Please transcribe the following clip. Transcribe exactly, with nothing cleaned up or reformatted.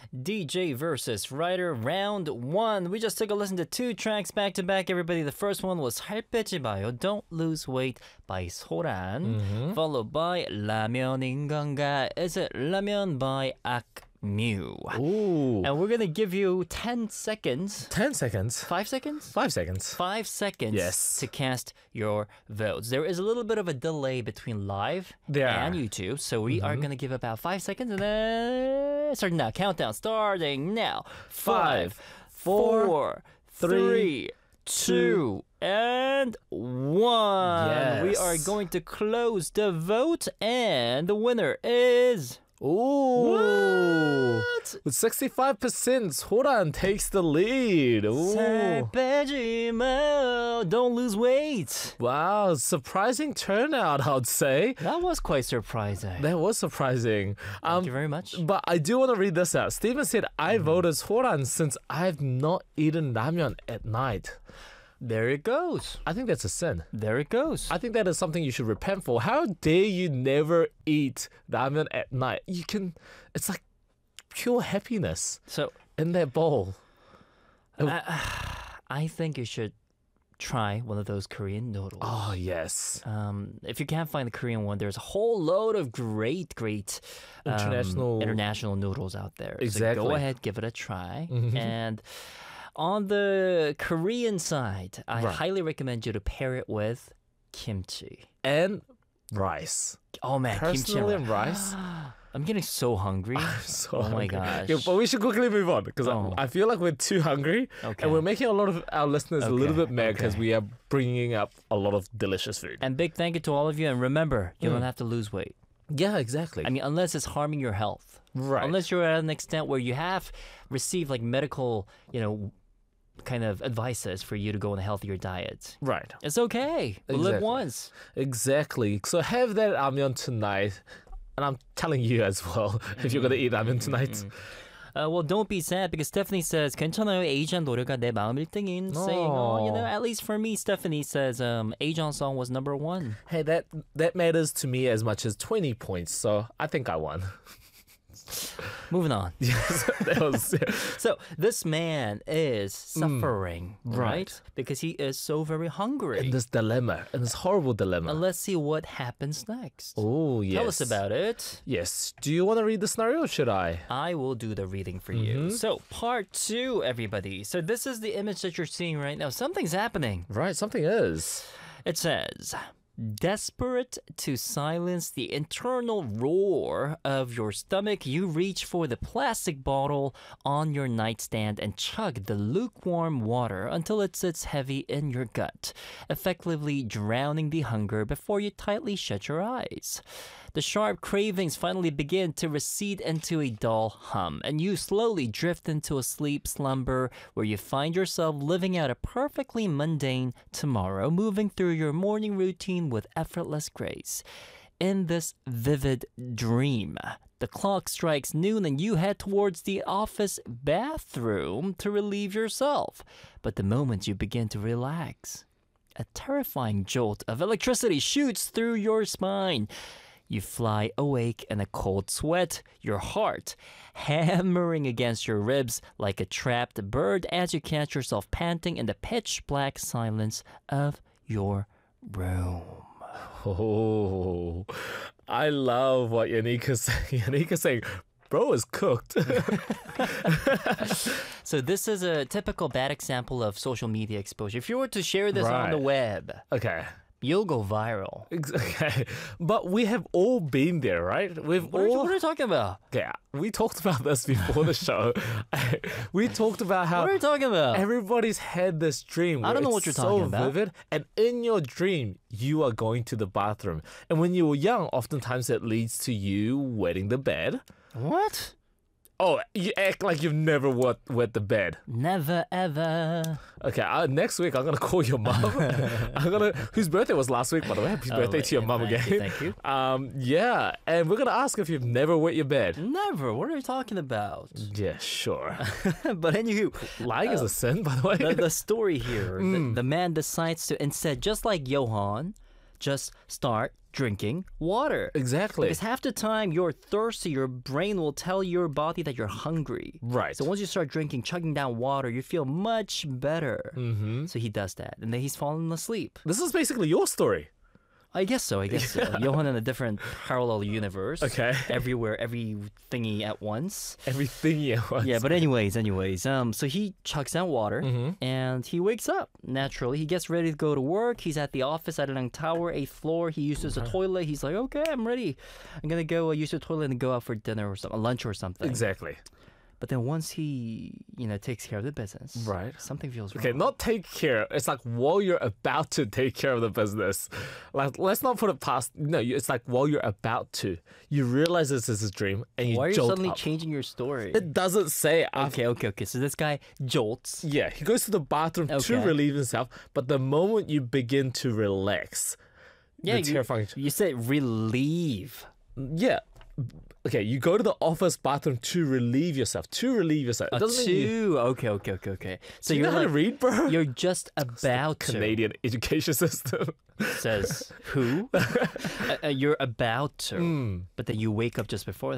D J versus writer round one. We just took a listen to two tracks back to back, everybody. The first one was 살 빼지 마요, Don't Lose Weight by 소란, Mm-hmm. followed by 라면인 건가, Is It 라면 by Akmu. Ooh. And we're going to give you ten seconds. ten seconds. Five seconds? Five seconds. Five seconds Yes. to cast your votes. There is a little bit of a delay between live There. and YouTube, so we are going to give about five seconds and then starting now. Countdown starting now. Five, four, four, three, three, two, and one. Yes. We are going to close the vote, and the winner is. Ooh. What? With sixty-five percent, 소란 takes the lead. 살 Ooh. 빼지 마, Don't lose weight. Wow, surprising turnout, I'd say. That was quite surprising. That was surprising. Um, Thank you very much. But I do want to read this out. Steven said, I voted 소란 since I've not eaten ramen at night. There it goes. I think that's a sin. There it goes. I think that is something you should repent for. How dare you never eat ramen at night? You can, it's like pure happiness So in that bowl. I think you should try one of those Korean noodles. Oh, yes. Um, if you can't find the Korean one, there's a whole load of great, great um, International- international noodles out there. So Exactly. go ahead, give it a try. And on the Korean side, I Right. highly recommend you to pair it with kimchi. And rice. Oh man, Personally, kimchi. rice. I'm getting so hungry. So Oh my hungry. gosh. Yeah, but we should quickly move on because Oh. I, I feel like we're too hungry. Okay. And we're making a lot of our listeners a little Okay, bit mad because okay. we are bringing up a lot of delicious food. And big thank you to all of you. And remember, you Mm. don't have to lose weight. Yeah, exactly. I mean, unless it's harming your health. right. Unless you're at an extent where you have received like medical, you know, kind of advices for you to go on a healthier diet. right. It's okay. We live Exactly. once. Exactly. So have that ramen tonight. And I'm telling you as well, if you're going to eat ramen tonight. Uh, well, don't be sad because Stephanie says, 괜찮아요. Asian 노래가 내 마음 일 등인. Saying, oh, you know, at least for me, Stephanie says, um, Asian song was number one. Hey, that that matters to me as much as twenty points. So I think I won. Moving on. Yes, that was. So this man is suffering, right? Mm. right. Because he is so very hungry. In this dilemma, in this horrible dilemma. And let's see what happens next. Oh, yes. Tell us about it. Yes. Do you want to read the scenario or should I? I will do the reading for Mm-hmm. you. So, part two, everybody. So, this is the image that you're seeing right now. Something's happening. Right, something is. It says, desperate to silence the internal roar of your stomach, you reach for the plastic bottle on your nightstand and chug the lukewarm water until it sits heavy in your gut, effectively drowning the hunger before you tightly shut your eyes. The sharp cravings finally begin to recede into a dull hum, and you slowly drift into a sleep slumber where you find yourself living out a perfectly mundane tomorrow, moving through your morning routine with effortless grace. In this vivid dream, the clock strikes noon and you head towards the office bathroom to relieve yourself. But the moment you begin to relax, a terrifying jolt of electricity shoots through your spine. You fly awake in a cold sweat, your heart hammering against your ribs like a trapped bird as you catch yourself panting in the pitch black silence of your room. Oh, I love what Yannicka's saying. Yannicka's saying, bro is cooked. So this is a typical bad example of social media exposure. If you were to share this on the Right. web, Okay. you'll go viral. Ex- Okay. But we have all been there, right? We've What are, you, all. what are you talking about? Yeah, we talked about this before the show. We talked about how What are you talking about? everybody's had this dream. I where don't know it's what you're so talking about. vivid, and in your dream, you are going to the bathroom. And when you were young, oftentimes it leads to you wetting the bed. What? Oh, you act like you've never wet, wet the bed. Never ever. Okay, uh, next week I'm gonna call your mom. I'm gonna whose birthday was last week, by the way. Happy Oh, birthday to your yeah, mom thank again. you, thank you. Um, yeah, and we're gonna ask if you've never wet your bed. Never. What are you talking about? Yeah, sure. But anywho, Lying is a sin, by the way. the, the story here, Mm. the, the man decides to instead, just like Johan, just start drinking water. Exactly. Because half the time you're thirsty, your brain will tell your body that you're hungry. Right. So once you start drinking, chugging down water, you feel much better. Mm-hmm. So he does that, and then he's fallen asleep. This is basically your story. I guess so. I guess so. Johan in a different parallel universe. Okay. Everywhere, every thingy at once. Everything you want. Yeah, but anyways, anyways, um, so he chugs down water Mhm. and he wakes up naturally. He gets ready to go to work. He's at the office at Arirang Tower, eighth floor. He uses the toilet. He's like, okay, I'm ready. I'm gonna go uh, use the toilet and go out for dinner or something, lunch or something. Exactly. But then once he, you know, takes care of the business, Right. something feels Okay, wrong. not take care. It's like while you're about to take care of the business. Like, let's not put it past. No, you- it's like while you're about to, you realize this is a dream, and you Why are you jolt suddenly up. changing your story? It doesn't say after. Okay, okay, okay. So this guy jolts. Yeah, he goes to the bathroom to Okay. relieve himself, but the moment you begin to relax, Yeah, the you, terrifying. you said relieve. Yeah. Okay, you go to the office bathroom to relieve yourself. To relieve yourself. It A doesn't mean you, two. Okay, okay, okay, okay. So do you you're know how like, to read, bro? you're just about to. Canadian education system. Says who? uh, uh, you're about to, Mm. but then you wake up just before